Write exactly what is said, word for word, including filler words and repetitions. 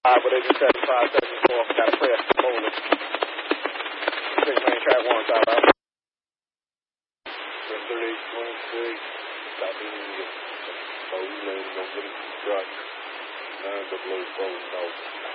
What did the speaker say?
Uh, but they just seventy-five, seventy-four, got to press slowly. Six main track one, top out. thirty-eight twenty-six, stop in here. Slow lane, don't get it struck. Nine double O, four, no.